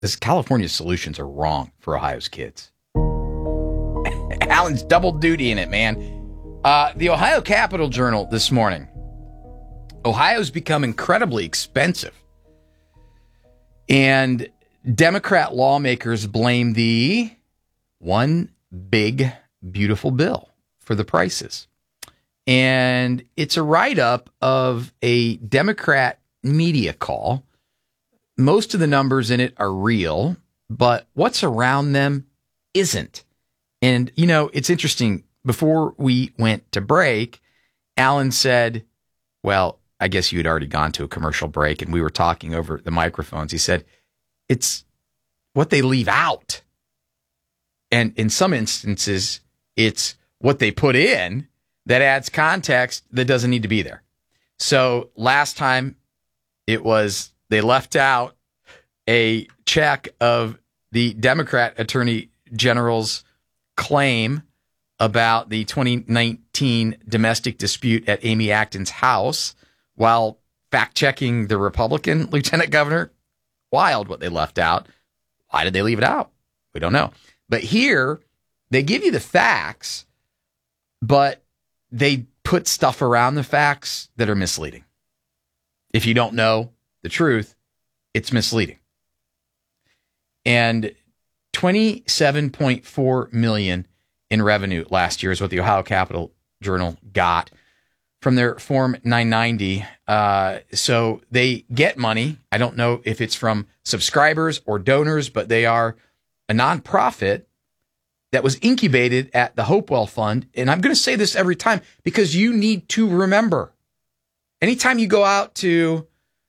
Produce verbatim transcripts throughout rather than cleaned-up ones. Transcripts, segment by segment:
This California's solutions are wrong for Ohio's kids. Alan's double duty in it, man. Uh, the Ohio Capital Journal this morning. Ohio's become incredibly expensive. And Democrat lawmakers blame the one big, beautiful bill for the prices. And it's a write-up of a Democrat media call. Most of the numbers in it are real, but what's around them isn't. And, you know, it's interesting. Before we went to break, Alan said, well, I guess you had already gone to a commercial break and we were talking over the microphones. He said, it's what they leave out. And in some instances, it's what they put in that adds context that doesn't need to be there. So last time it was they left out a check of the Democrat Attorney General's claim about the twenty nineteen domestic dispute at Amy Acton's house while fact-checking the Republican lieutenant governor. Wild what they left out. Why did they leave it out? We don't know. But here, they give you the facts, but they put stuff around the facts that are misleading. If you don't know the truth, it's misleading. And twenty-seven point four million dollars in revenue last year is what the Ohio Capital Journal got from their Form nine ninety. Uh, so they get money. I don't know if it's from subscribers or donors, but they are a nonprofit that was incubated at the Hopewell Fund. And I'm going to say this every time because you need to remember. Anytime you go out to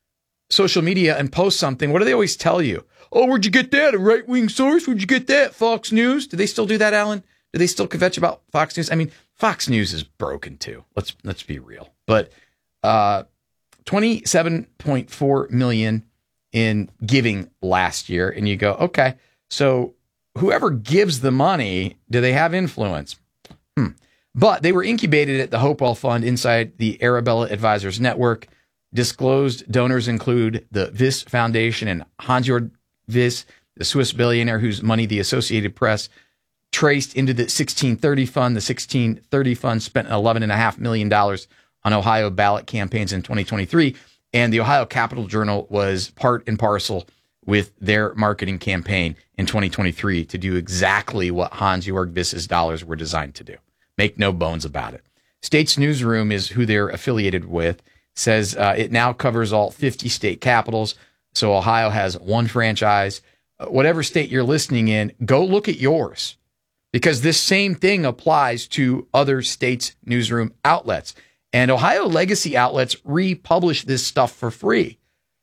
social media and post something, what do they always tell you? Oh, where'd you get that? A right-wing source? Where'd you get that? Fox News? Do they still do that, Alan? Do they still kvetch about Fox News? I mean, Fox News is broken too. Let's let's be real. But uh, twenty-seven point four million dollars in giving last year, and you go, okay, so whoever gives the money, do they have influence? Hmm. But they were incubated at the Hopewell Fund inside the Arabella Advisors Network. Disclosed donors include the Wyss Foundation and Hans-Jörg Wyss, the Swiss billionaire whose money the Associated Press traced into the sixteen thirty fund. The sixteen thirty fund spent eleven point five million dollars on Ohio ballot campaigns in twenty twenty-three. And the Ohio Capital Journal was part and parcel with their marketing campaign in twenty twenty-three to do exactly what Hans-Jörg Wyss's dollars were designed to do. Make no bones about it. States Newsroom is who they're affiliated with. Says uh, it now covers all fifty state capitals. So Ohio has one franchise. Uh, whatever state you're listening in, go look at yours. Because this same thing applies to other states' newsroom outlets. And Ohio legacy outlets republish this stuff for free.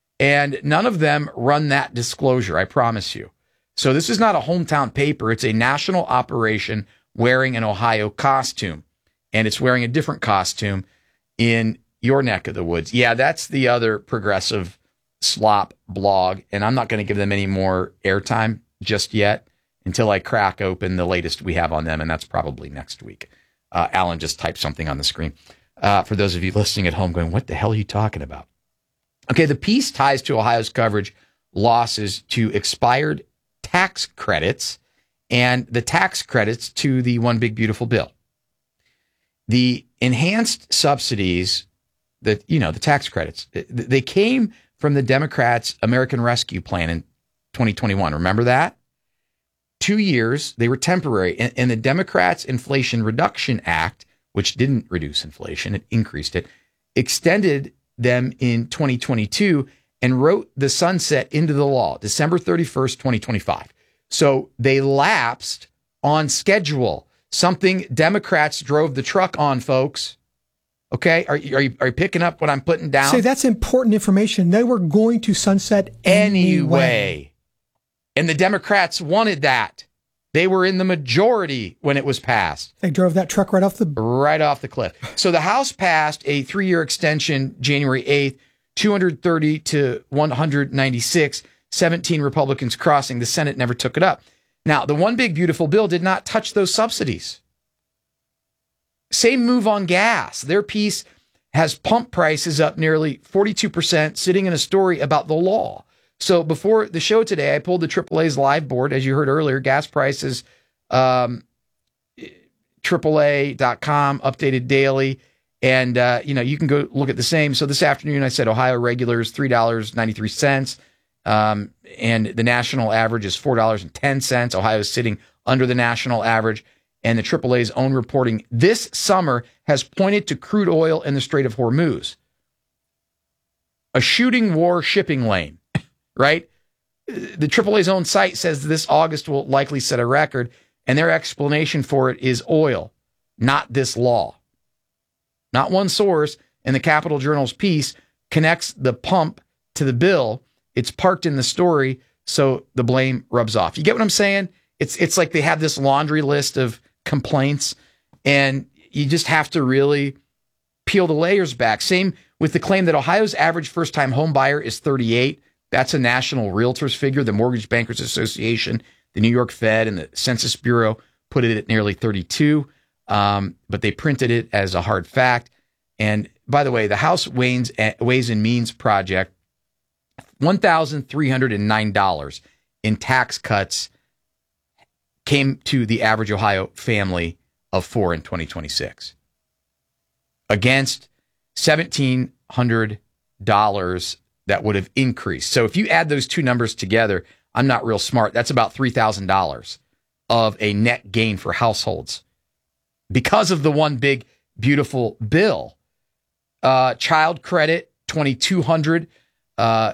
And none of them run that disclosure, I promise you. So this is not a hometown paper. It's a national operation wearing an Ohio costume. And it's wearing a different costume in your neck of the woods. Yeah, that's the other progressive slop blog. And I'm not going to give them any more airtime just yet, until I crack open the latest we have on them, and that's probably next week. Uh, Alan just typed something on the screen. Uh, for those of you listening at home going, what the hell are you talking about? Okay, the piece ties to Ohio's coverage losses to expired tax credits and the tax credits to the One Big Beautiful Bill. The enhanced subsidies, that you know, the tax credits, they came from the Democrats' American Rescue Plan in twenty twenty-one. Remember that? Two years, they were temporary. And, and the Democrats' Inflation Reduction Act, which didn't reduce inflation, it increased it, extended them in twenty twenty-two and wrote the sunset into the law, December thirty-first, twenty twenty-five. So they lapsed on schedule, something Democrats drove the truck on, folks. Okay, are you, are you, are you picking up what I'm putting down? Say, that's important information. They were going to sunset anyway. Anyway. And the Democrats wanted that. They were in the majority when it was passed. They drove that truck right off the... Right off the cliff. So the House passed a three-year extension January eighth, two hundred thirty to one hundred ninety-six, seventeen Republicans crossing. The Senate never took it up. Now, the One Big Beautiful Bill did not touch those subsidies. Same move on gas. Their piece has pump prices up nearly forty-two percent, sitting in a story about the law. So before the show today, I pulled the triple A's live board. As you heard earlier, gas prices, um, triple A dot com, updated daily. And, uh, you know, you can go look at the same. So this afternoon, I said Ohio regulars, three dollars and ninety-three cents. Um, and the national average is four dollars and ten cents. Ohio is sitting under the national average. And the triple A's own reporting this summer has pointed to crude oil in the Strait of Hormuz, a shooting war shipping lane, right? The triple A's own site says this August will likely set a record, and their explanation for it is oil, not this law. Not one source in the Capital Journal's piece connects the pump to the bill. It's parked in the story, so the blame rubs off. You get what I'm saying? It's it's like they have this laundry list of complaints, and you just have to really peel the layers back. Same with the claim that Ohio's average first-time home buyer is thirty-eight. That's a national realtors figure. The Mortgage Bankers Association, the New York Fed, and the Census Bureau put it at nearly thirty-two, um, but they printed it as a hard fact. And by the way, the House Ways and Means Project, one thousand three hundred nine dollars in tax cuts came to the average Ohio family of four in twenty twenty-six, against one thousand seven hundred dollars that would have increased. So if you add those two numbers together, I'm not real smart. That's about three thousand dollars of a net gain for households because of the one big, beautiful bill. Uh, child credit, twenty-two hundred dollars. Uh,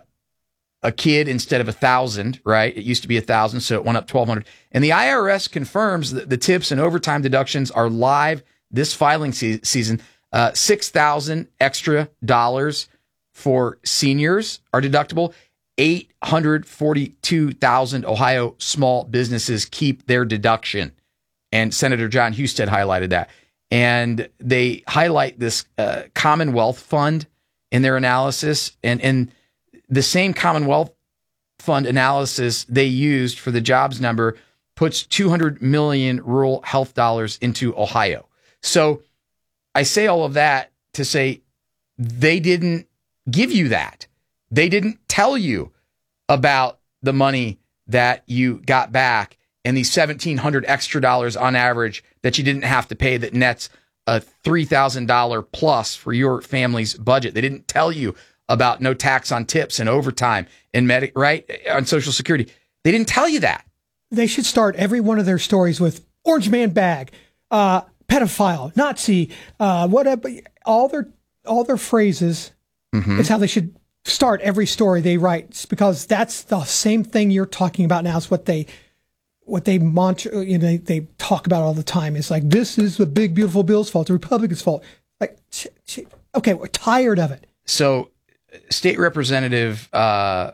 a kid instead of a thousand, right? It used to be a thousand, so it went up twelve hundred. And the I R S confirms that the tips and overtime deductions are live this filing se- season. Uh, six thousand extra dollars for seniors are deductible. eight hundred forty-two thousand Ohio small businesses keep their deduction. And Senator John Husted highlighted that. And they highlight this uh, Commonwealth Fund in their analysis, and and the same Commonwealth Fund analysis they used for the jobs number puts two hundred million rural health dollars into Ohio. So I say all of that to say they didn't give you that. They didn't tell you about the money that you got back and the seventeen hundred extra dollars on average that you didn't have to pay that nets a three thousand dollars plus for your family's budget. They didn't tell you about no tax on tips and overtime and medic, right, on Social Security. They didn't tell you that. They should start every one of their stories with orange man bag, uh, pedophile, Nazi, uh, whatever. All their all their phrases. Mm-hmm. It's how they should start every story they write. It's because that's the same thing you're talking about now. It's what they what they mantra, you know, they, they talk about all the time. It's like, this is the big beautiful bill's fault, the Republicans' fault. Like, sh- sh- okay, we're tired of it. So. State Representative uh,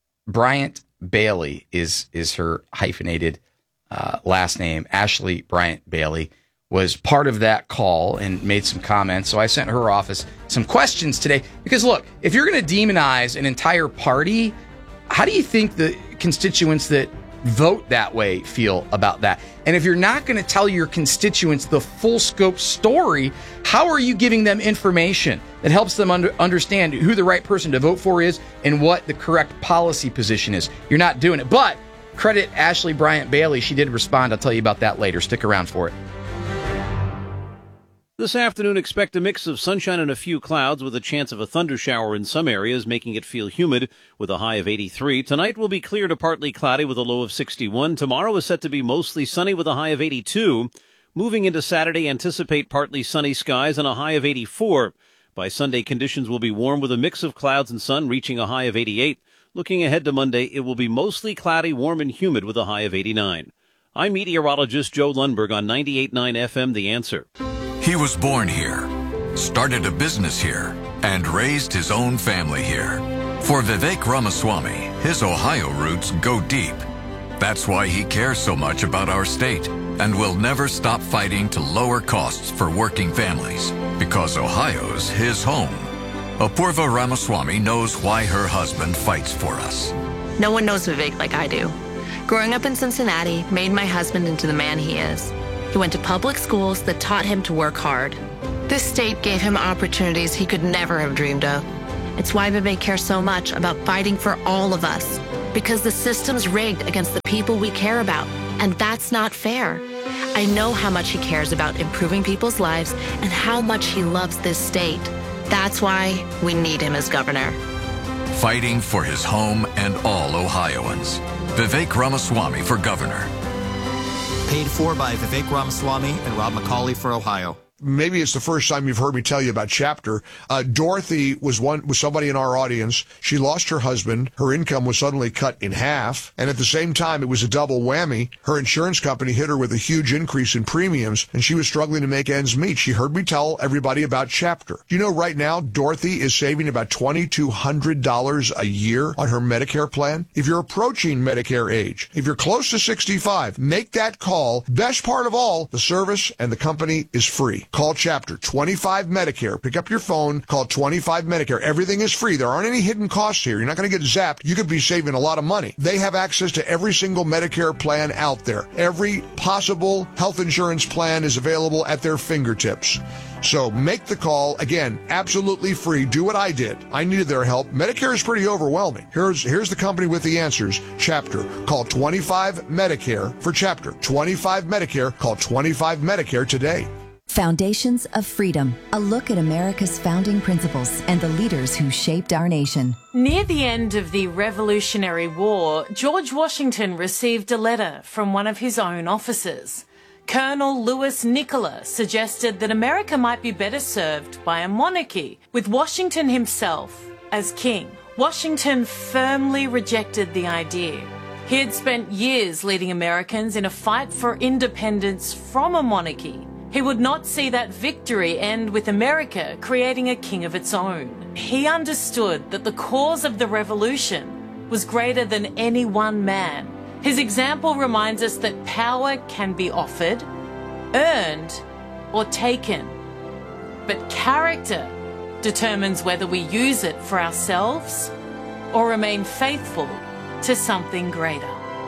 Bryant Bailey is is her hyphenated uh, last name. Ashley Bryant Bailey was part of that call and made some comments. So I sent her office some questions today. Because look, if you're going to demonize an entire party, how do you think the constituents that vote that way feel about that? And if you're not going to tell your constituents the full scope story, how are you giving them information that helps them under, understand who the right person to vote for is and what the correct policy position is? You're not doing it. But credit Ashley Bryant Bailey. She did respond. I'll tell you about that later. Stick around for it. This afternoon, expect a mix of sunshine and a few clouds with a chance of a thundershower in some areas, making it feel humid with a high of eighty-three. Tonight will be clear to partly cloudy with a low of sixty-one. Tomorrow is set to be mostly sunny with a high of eighty-two. Moving into Saturday, anticipate partly sunny skies and a high of eighty-four. By Sunday, conditions will be warm with a mix of clouds and sun, reaching a high of eighty-eight. Looking ahead to Monday, it will be mostly cloudy, warm, and humid with a high of eighty-nine. I'm meteorologist Joe Lundberg on ninety-eight point nine F M, The Answer. He was born here, started a business here, and raised his own family here. For Vivek Ramaswamy, his Ohio roots go deep. That's why he cares so much about our state and will never stop fighting to lower costs for working families, because Ohio's his home. Apurva Ramaswamy knows why her husband fights for us. No one knows Vivek like I do. Growing up in Cincinnati made my husband into the man he is. He went to public schools that taught him to work hard. This state gave him opportunities he could never have dreamed of. It's why Vivek cares so much about fighting for all of us. Because the system's rigged against the people we care about, and that's not fair. I know how much he cares about improving people's lives and how much he loves this state. That's why we need him as governor. Fighting for his home and all Ohioans. Vivek Ramaswamy for governor. Paid for by Vivek Ramaswamy and Rob McCauley for Ohio. Maybe it's the first time you've heard me tell you about Chapter. Uh, Dorothy was one was somebody in our audience. She lost her husband. Her income was suddenly cut in half. And at the same time, it was a double whammy. Her insurance company hit her with a huge increase in premiums, and she was struggling to make ends meet. She heard me tell everybody about Chapter. Do you know right now, Dorothy is saving about two thousand two hundred dollars a year on her Medicare plan? If you're approaching Medicare age, if you're close to sixty-five, make that call. Best part of all, the service and the company is free. Call Chapter twenty-five Medicare. Pick up your phone, call twenty-five Medicare. Everything is free. There aren't any hidden costs here. You're not going to get zapped. You could be saving a lot of money. They have access to every single Medicare plan out there. Every possible health insurance plan is available at their fingertips. So make the call. Again, absolutely free. Do what I did. I needed their help. Medicare is pretty overwhelming. Here's here's the company with the answers. Chapter. Call twenty-five Medicare for Chapter. twenty-five Medicare. Call twenty-five Medicare today. Foundations of Freedom, a look at America's founding principles and the leaders who shaped our nation. Near the end of the Revolutionary War, George Washington received a letter from one of his own officers. Colonel Louis Nicola suggested that America might be better served by a monarchy, with Washington himself as king. Washington firmly rejected the idea. He had spent years leading Americans in a fight for independence from a monarchy. He would not see that victory end with America creating a king of its own. He understood that the cause of the revolution was greater than any one man. His example reminds us that power can be offered, earned, or taken. But character determines whether we use it for ourselves or remain faithful to something greater.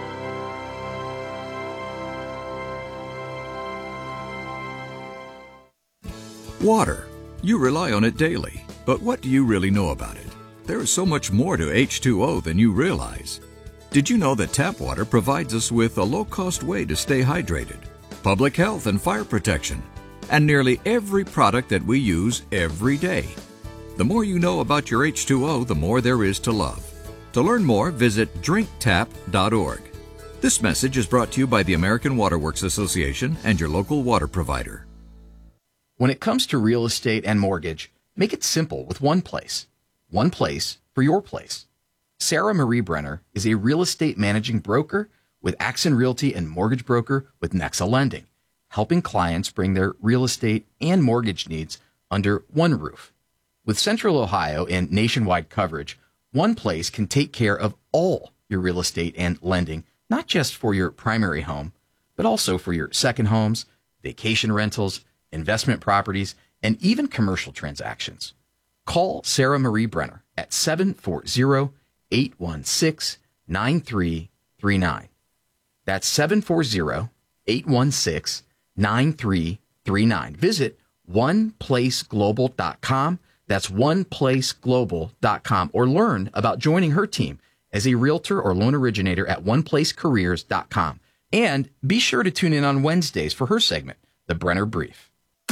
Water. You rely on it daily, but what do you really know about it? There is so much more to H two O than you realize. Did you know that tap water provides us with a low-cost way to stay hydrated, public health and fire protection, and nearly every product that we use every day? The more you know about your H two O, the more there is to love. To learn more, visit drink tap dot org. This message is brought to you by the American Water Works Association and your local water provider. When it comes to real estate and mortgage, make it simple with one place. One place for your place. Sarah Marie Brenner is a real estate managing broker with Axon Realty and mortgage broker with Nexa Lending, helping clients bring their real estate and mortgage needs under one roof. With Central Ohio and nationwide coverage, one place can take care of all your real estate and lending, not just for your primary home, but also for your second homes, vacation rentals, investment properties, and even commercial transactions. Call Sarah Marie Brenner at seven four zero, eight one six, nine three three nine. That's seven four zero, eight one six, nine three three nine. Visit one place global dot com. That's one place global dot com, or learn about joining her team as a realtor or loan originator at one place careers dot com. And be sure to tune in on Wednesdays for her segment, The Brenner Brief.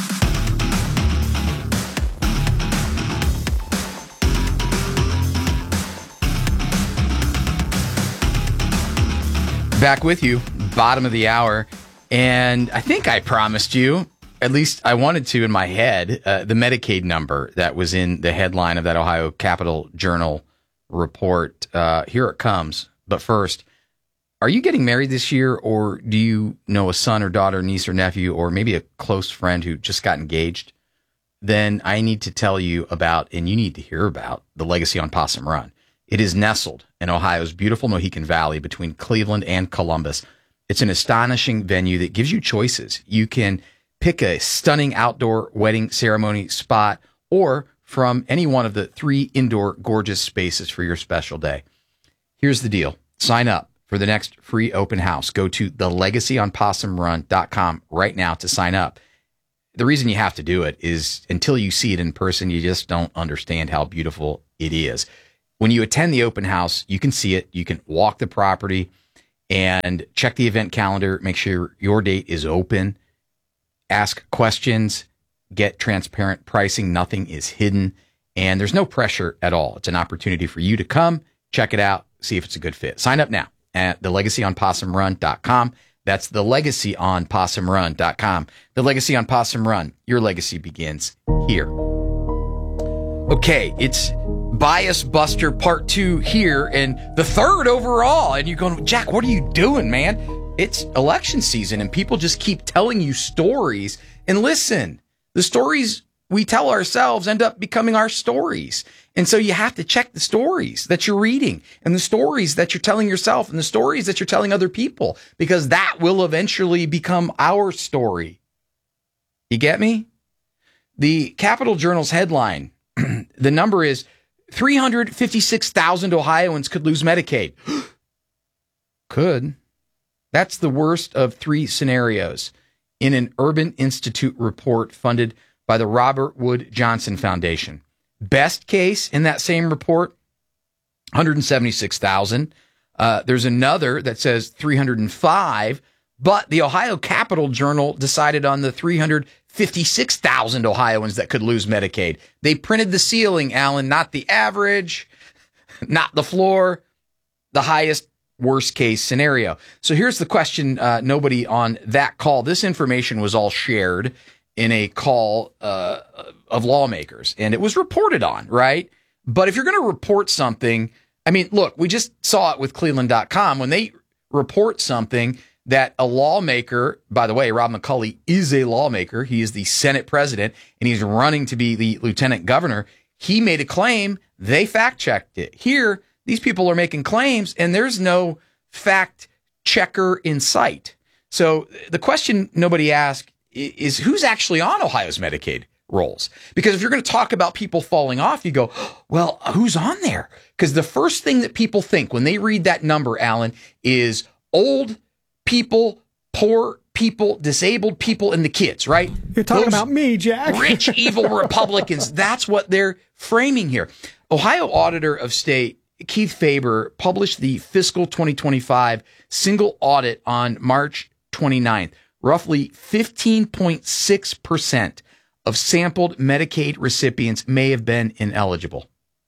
Back with you, bottom of the hour, and I think I promised you, at least I wanted to in my head, uh, the Medicaid number that was in the headline of that Ohio Capital Journal report. Uh, here it comes. But first, are you getting married this year, or do you know a son or daughter, niece or nephew, or maybe a close friend who just got engaged? Then I need to tell you about, and you need to hear about, the Legacy on Possum Run. It is nestled in Ohio's beautiful Mohican Valley between Cleveland and Columbus. It's an astonishing venue that gives you choices. You can pick a stunning outdoor wedding ceremony spot or from any one of the three indoor gorgeous spaces for your special day. Here's the deal. Sign up for the next free open house. Go to the legacy on possum run dot com right now to sign up. the reason you have to do it is until you see it in person, you just don't understand how beautiful it is. When you attend the open house, you can see it. You can walk the property and check the event calendar, make sure your date is open, ask questions, get transparent pricing. Nothing is hidden, and there's no pressure at all. It's an opportunity for you to come, check it out, see if it's a good fit. Sign up now at the legacy on possum run dot com. That's the legacy on possum run dot com. The Legacy on Possum Run. Your legacy begins here. Okay, it's Bias Buster Part two here, and the third overall. And you're going, Jack, what are you doing, man? It's election season, and people just keep telling you stories. And listen, the stories we tell ourselves end up becoming our stories. And so you have to check the stories that you're reading and the stories that you're telling yourself and the stories that you're telling other people, because that will eventually become our story. You get me? The Capital Journal's headline, the number is three hundred fifty-six thousand Ohioans could lose Medicaid. Could. That's the worst of three scenarios in an Urban Institute report funded by the Robert Wood Johnson Foundation. Best case in that same report, one hundred seventy-six thousand. Uh, there's another that says three hundred five, but the Ohio Capital Journal decided on the three hundred fifty-six thousand Ohioans that could lose Medicaid. They printed the ceiling, Alan, not the average, not the floor, the highest worst case scenario. So here's the question. Uh, nobody on that call, this information was all shared in a call uh, of lawmakers, and it was reported on, right? But if you're going to report something, I mean, look, we just saw it with Cleveland dot com. When they report something that a lawmaker, by the way, Rob McCulley is a lawmaker. He is the Senate president, and he's running to be the lieutenant governor. He made a claim. They fact-checked it. Here, these people are making claims, and there's no fact checker in sight. So the question nobody asked is who's actually on Ohio's Medicaid rolls? Because if you're going to talk about people falling off, you go, well, who's on there? Because the first thing that people think when they read that number, Alan, is old people, poor people, disabled people, and the kids, right? You're talking Those about me, Jack. Rich, evil Republicans. That's what they're framing here. Ohio Auditor of State Keith Faber published the fiscal twenty twenty-five single audit on March twenty-ninth. Roughly fifteen point six percent of sampled Medicaid recipients may have been ineligible.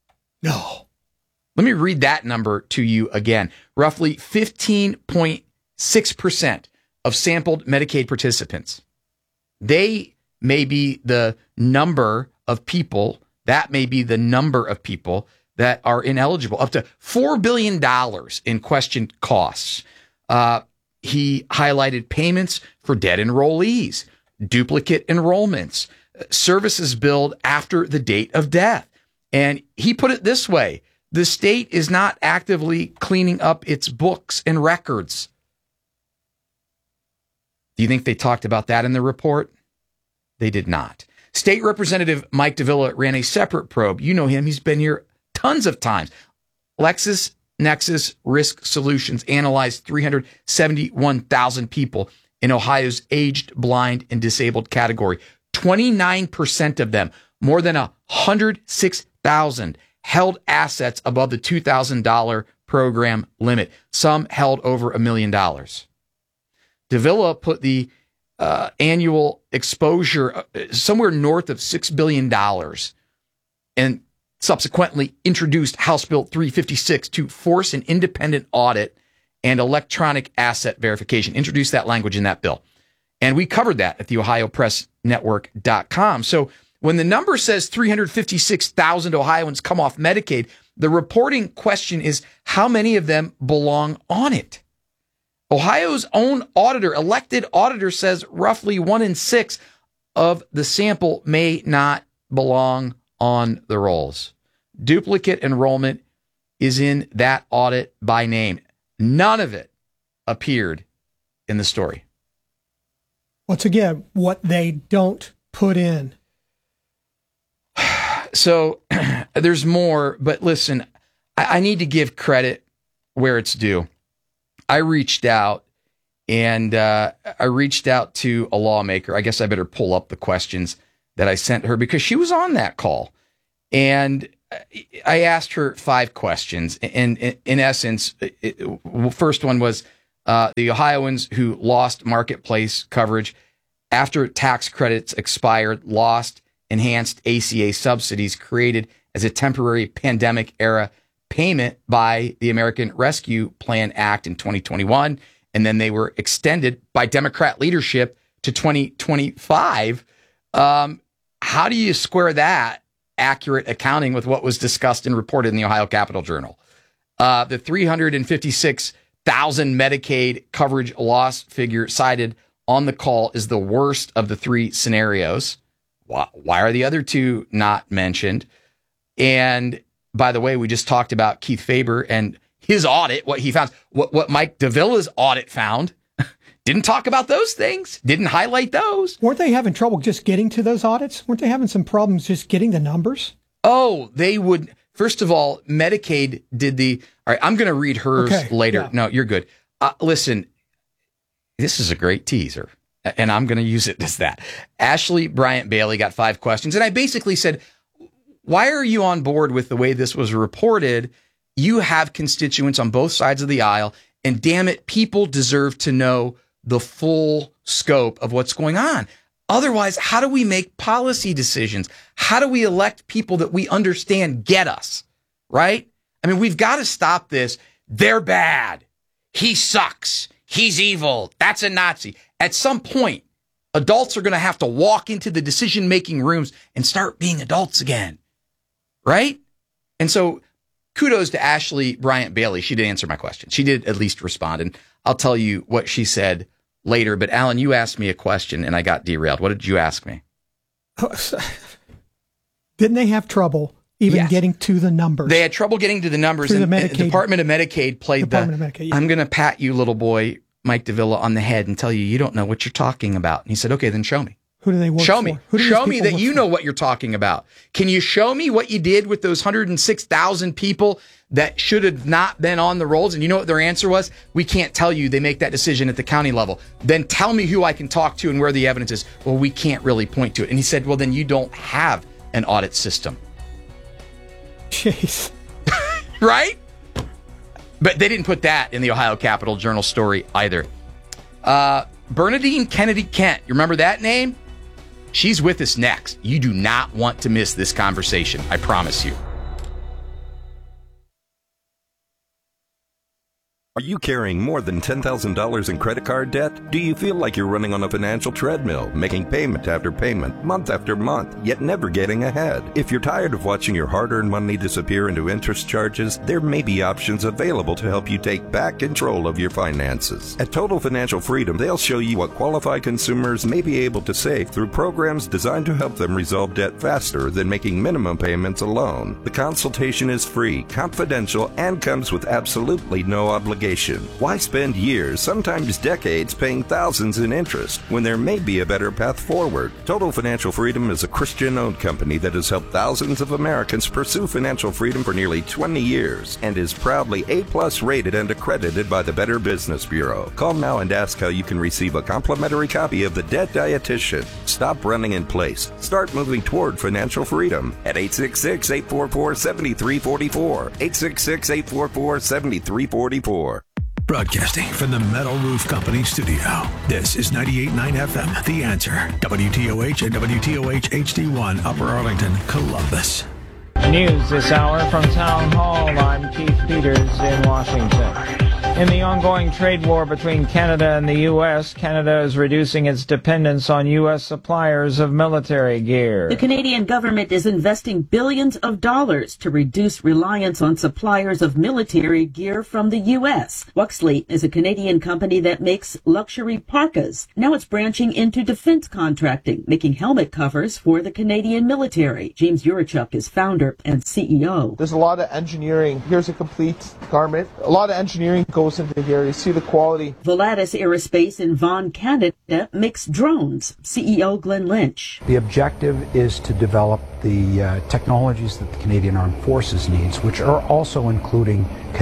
No. Let me read that number to you again. Roughly fifteen point six percent of sampled Medicaid participants. They may be the number of people, that may be the number of people that are ineligible, up to four billion dollars in questioned costs. Uh, he highlighted payments for dead enrollees, duplicate enrollments, services billed after the date of death. And he put it this way: the state is not actively cleaning up its books and records. Do you think they talked about that in the report? They did not. State Representative Mike Davila ran a separate probe. You know him. He's been here tons of times. LexisNexis Risk Solutions analyzed three hundred seventy-one thousand people in Ohio's aged, blind, and disabled category. twenty-nine percent of them, more than one hundred six thousand, held assets above the two thousand dollars program limit. Some held over a million dollars. Davila put the uh, annual exposure somewhere north of six billion dollars and subsequently introduced House Bill three fifty-six to force an independent audit and electronic asset verification. Introduced that language in that bill. And we covered that at the ohio press network dot com. So when the number says three hundred fifty-six thousand Ohioans come off Medicaid, the reporting question is how many of them belong on it? Ohio's own auditor, elected auditor, says roughly one in six of the sample may not belong on the rolls. Duplicate enrollment is in that audit by name. None of it appeared in the story. Once again, what they don't put in. So there's more, but listen, I, I need to give credit where it's due. I reached out And uh, I reached out to a lawmaker. I guess I better pull up the questions that I sent her because she was on that call. And I asked her five questions. And in essence, it, first one was uh, the Ohioans who lost marketplace coverage after tax credits expired, lost enhanced A C A subsidies created as a temporary pandemic era payment by the American Rescue Plan Act in twenty twenty-one. And then they were extended by Democrat leadership to twenty twenty-five. Um, how do you square that accurate accounting with what was discussed and reported in the Ohio Capital Journal? Uh, the three hundred fifty-six thousand Medicaid coverage loss figure cited on the call is the worst of the three scenarios. Why, why are the other two not mentioned? And by the way, we just talked about Keith Faber and his audit, what he found, what, what Mike Davila's audit found. Didn't talk about those things. Didn't highlight those. Weren't they having trouble just getting to those audits? Weren't they having some problems just getting the numbers? Oh, they would. First of all, Medicaid did the. All right, I'm going to read hers okay, later. yeah. No, you're good. Uh, listen, this is a great teaser, and I'm going to use it as that. Ashley Bryant Bailey got five questions, and I basically said, why are you on board with the way this was reported? You have constituents on both sides of the aisle, and damn it, people deserve to know the full scope of what's going on. Otherwise, how do we make policy decisions? How do we elect people that we understand get us, right? I mean, we've got to stop this. They're bad. He sucks. He's evil. That's a Nazi. At some point, adults are going to have to walk into the decision-making rooms and start being adults again, right? And so kudos to Ashley Bryant Bailey. She did answer my question. She did at least respond, and I'll tell you what she said later. But Alan, you asked me a question, and I got derailed. What did you ask me? Didn't they have trouble even yes. getting to the numbers? They had trouble getting to the numbers. Through and the the Department of Medicaid played Department the, of Medicaid, yeah. I'm going to pat you, little boy, Mike Davila, on the head and tell you you don't know what you're talking about. And he said, okay, then show me. Who do they work show for? me. Who do show me people that work you for? know what you're talking about. Can you show me what you did with those one hundred six thousand people that should have not been on the rolls? And you know what their answer was? We can't tell you. They make that decision at the county level. Then tell me who I can talk to and where the evidence is. Well, we can't really point to it. And he said, well, then you don't have an audit system. Jeez. Right? But they didn't put that in the Ohio Capital Journal story either. Uh, Bernadine Kennedy Kent. You remember that name? She's with us next. You do not want to miss this conversation. I promise you. Are you carrying more than ten thousand dollars in credit card debt? Do you feel like you're running on a financial treadmill, making payment after payment, month after month, yet never getting ahead? If you're tired of watching your hard-earned money disappear into interest charges, there may be options available to help you take back control of your finances. At Total Financial Freedom, they'll show you what qualified consumers may be able to save through programs designed to help them resolve debt faster than making minimum payments alone. The consultation is free, confidential, and comes with absolutely no obligation. Why spend years, sometimes decades, paying thousands in interest when there may be a better path forward? Total Financial Freedom is a Christian-owned company that has helped thousands of Americans pursue financial freedom for nearly twenty years and is proudly A-plus rated and accredited by the Better Business Bureau. Call now and ask how you can receive a complimentary copy of The Debt Dietitian. Stop running in place. Start moving toward financial freedom at eight six six, eight four four, seven three four four. eight six six, eight four four, seven three four four. Broadcasting from the Metal Roof Company studio, this is ninety-eight point nine F M, The Answer, W T O H and W T O H H D one, Upper Arlington, Columbus. News this hour from Town Hall. I'm Keith Peters in Washington. In the ongoing trade war between Canada and the U S, Canada is reducing its dependence on U S suppliers of military gear. The Canadian government is investing billions of dollars to reduce reliance on suppliers of military gear from the U S. Wuxley is a Canadian company that makes luxury parkas. Now it's branching into defense contracting, making helmet covers for the Canadian military. James Urachuk is founder and C E O. There's a lot of engineering. Here's a complete garment. A lot of engineering goes into here. You see the quality. Volatus Aerospace in Vaughan, Canada makes drones. C E O Glenn Lynch. The objective is to develop the uh, technologies that the Canadian Armed Forces needs, which are also including kinetic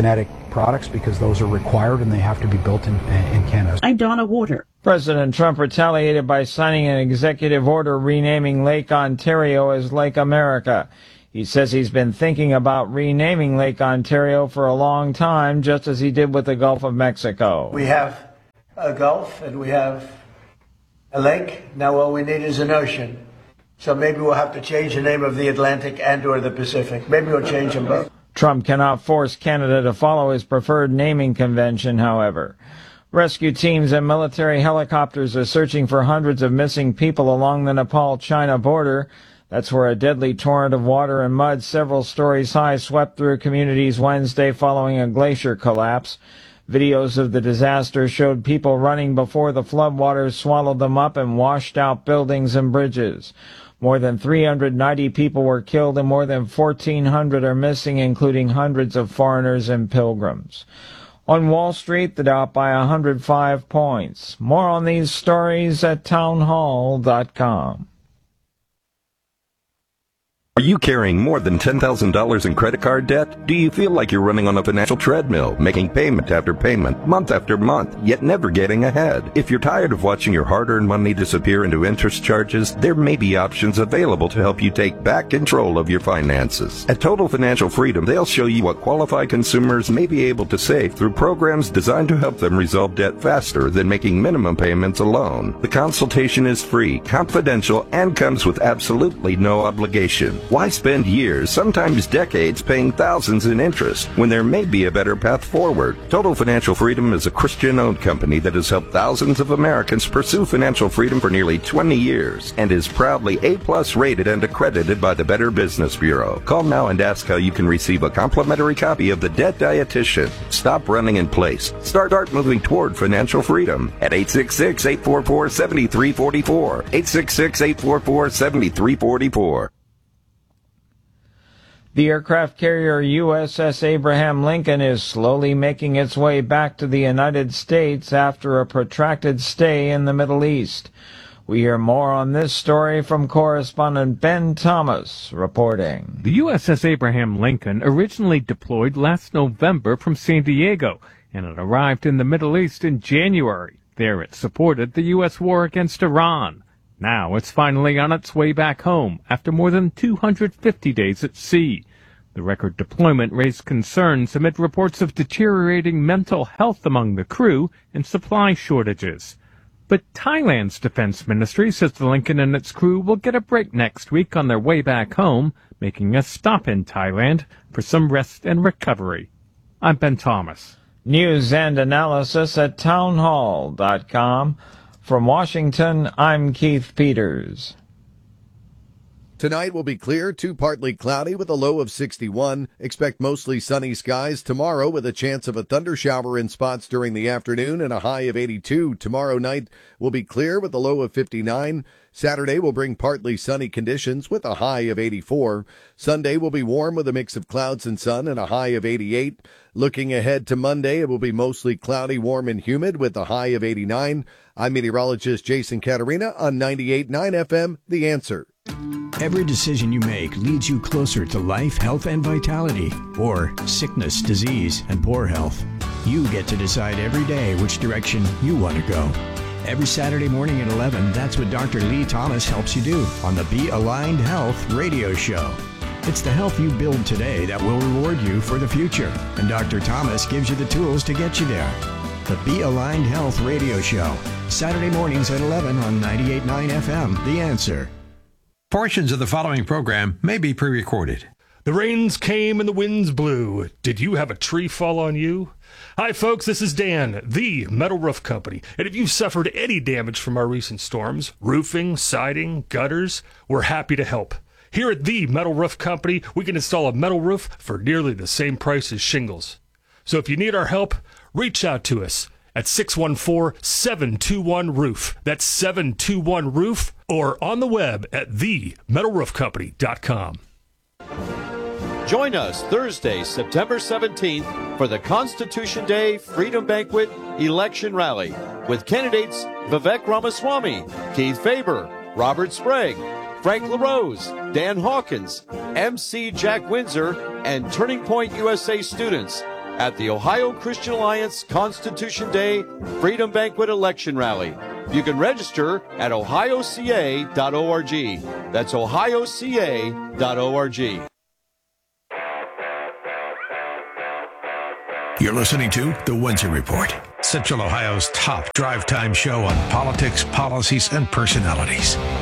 products because those are required and they have to be built in, in Canada. I'm Donna Water. President Trump retaliated by signing an executive order renaming Lake Ontario as Lake America. He says he's been thinking about renaming Lake Ontario for a long time, just as he did with the Gulf of Mexico. We have a Gulf and we have a lake. Now all we need is an ocean. So maybe we'll have to change the name of the Atlantic and or the Pacific. Maybe we'll change them both. Trump cannot force Canada to follow his preferred naming convention, however. Rescue teams and military helicopters are searching for hundreds of missing people along the Nepal-China border. That's where a deadly torrent of water and mud several stories high swept through communities Wednesday following a glacier collapse. Videos of the disaster showed people running before the floodwaters swallowed them up and washed out buildings and bridges. More than three hundred ninety people were killed and more than fourteen hundred are missing, including hundreds of foreigners and pilgrims. On Wall Street, the Dow up by one hundred five points. More on these stories at townhall dot com. Are you carrying more than ten thousand dollars in credit card debt? Do you feel like you're running on a financial treadmill, making payment after payment, month after month, yet never getting ahead? If you're tired of watching your hard-earned money disappear into interest charges, there may be options available to help you take back control of your finances. At Total Financial Freedom, they'll show you what qualified consumers may be able to save through programs designed to help them resolve debt faster than making minimum payments alone. The consultation is free, confidential, and comes with absolutely no obligation. Why spend years, sometimes decades, paying thousands in interest when there may be a better path forward? Total Financial Freedom is a Christian-owned company that has helped thousands of Americans pursue financial freedom for nearly twenty years and is proudly A-plus rated and accredited by the Better Business Bureau. Call now and ask how you can receive a complimentary copy of The Debt Dietitian. Stop running in place. Start, start moving toward financial freedom at eight six six, eight four four, seven three four four. eight six six, eight four four, seven three four four. The aircraft carrier U S S Abraham Lincoln is slowly making its way back to the United States after a protracted stay in the Middle East. We hear more on this story from correspondent Ben Thomas reporting. The U S S Abraham Lincoln originally deployed last November from San Diego, and it arrived in the Middle East in January. There it supported the U S war against Iran. Now it's finally on its way back home after more than two hundred fifty days at sea. The record deployment raised concerns amid reports of deteriorating mental health among the crew and supply shortages. But Thailand's defense ministry says the Lincoln and its crew will get a break next week on their way back home, making a stop in Thailand for some rest and recovery. I'm Ben Thomas. News and analysis at townhall dot com. From Washington, I'm Keith Peters. Tonight will be clear to partly cloudy with a low of sixty-one. Expect mostly sunny skies tomorrow with a chance of a thundershower in spots during the afternoon and a high of eighty-two. Tomorrow night will be clear with a low of fifty-nine. Saturday will bring partly sunny conditions with a high of eighty-four. Sunday will be warm with a mix of clouds and sun and a high of eighty-eight. Looking ahead to Monday, it will be mostly cloudy, warm, and humid with a high of eighty-nine. I'm meteorologist Jason Caterina on ninety-eight point nine F M, The Answer. Every decision you make leads you closer to life, health, and vitality, or sickness, disease, and poor health. You get to decide every day which direction you want to go. Every Saturday morning at eleven, that's what Doctor Lee Thomas helps you do on the Be Aligned Health radio show. It's the health you build today that will reward you for the future, and Doctor Thomas gives you the tools to get you there. The Be Aligned Health radio show, Saturday mornings at eleven on ninety-eight point nine F M, The Answer. Portions of the following program may be pre-recorded. The rains came and the winds blew. Did you have a tree fall on you? Hi, folks, this is Dan, the Metal Roof Company. And if you've suffered any damage from our recent storms, roofing, siding, gutters, we're happy to help. Here at the Metal Roof Company, we can install a metal roof for nearly the same price as shingles. So if you need our help, reach out to us at six one four, seven two one, roof. That's seven two one, roof, or on the web at the metal roof company dot com. Join us Thursday, September seventeenth for the Constitution Day Freedom Banquet Election Rally with candidates Vivek Ramaswamy, Keith Faber, Robert Sprague, Frank LaRose, Dan Hawkins, M C Jack Windsor, and Turning Point U S A students. at the Ohio Christian Alliance Constitution Day Freedom Banquet Election Rally. You can register at ohio c a dot org. That's ohio c a dot org. You're listening to The Windsor Report, Central Ohio's top drive time show on politics, policies, and personalities.